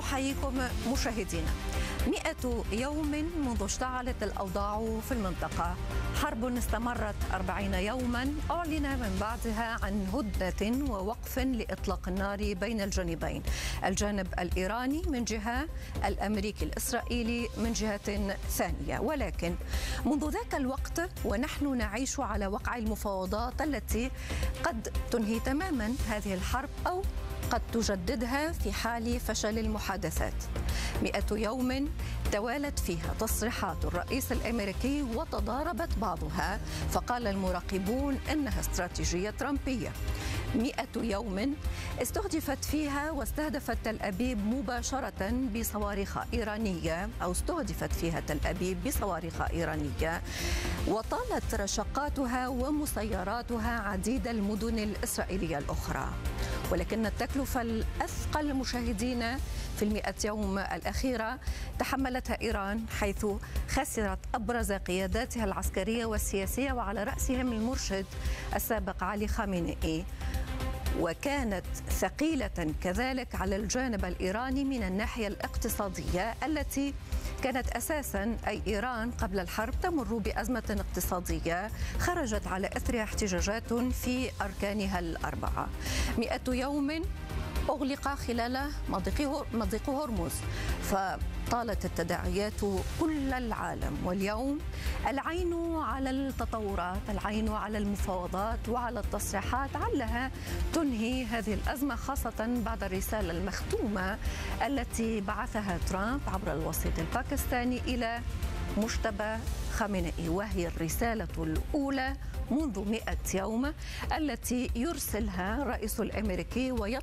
نحييكم مشاهدينا. 100 يوم منذ اشتعلت الأوضاع في المنطقة، حرب استمرت 40 يوما أعلن من بعدها عن هدنة ووقف لإطلاق النار بين الجانبين، الجانب الإيراني من جهة، الأمريكي الإسرائيلي من جهة ثانية. ولكن منذ ذاك الوقت ونحن نعيش على وقع المفاوضات التي قد تنهي تماما هذه الحرب أو قد تجددها في حال فشل المحادثات. 100 يوم توالت فيها تصريحات الرئيس الأمريكي وتضاربت بعضها، فقال المراقبون إنها استراتيجية ترامبية. 100 يوم استهدفت فيها واستهدفت تل أبيب مباشرة بصواريخ إيرانية، أو استهدفت فيها تل أبيب بصواريخ إيرانية، وطالت رشقاتها ومسيراتها عديد المدن الإسرائيلية الأخرى. ولكن التكلفة الأثقل مشاهدينا في 100 يوم الأخيرة تحملتها إيران، حيث خسرت أبرز قياداتها العسكرية والسياسية وعلى رأسهم المرشد السابق علي خامنئي، وكانت ثقيلة كذلك على الجانب الإيراني من الناحية الاقتصادية التي كانت أساساً أي إيران قبل الحرب تمر بأزمة اقتصادية خرجت على إثرها احتجاجات في أركانها الأربعة. 100 يوم أغلق خلال مضيق هرمز، فطالت التداعيات كل العالم، واليوم العين على التطورات، العين على المفاوضات وعلى التصريحات علها تنهي هذه الأزمة، خاصة بعد الرسالة المختومة التي بعثها ترامب عبر الوسيط الباكستاني إلى مجتبى خامنئي، وهي الرسالة الأولى منذ 100 يوم التي يرسلها الرئيس الأمريكي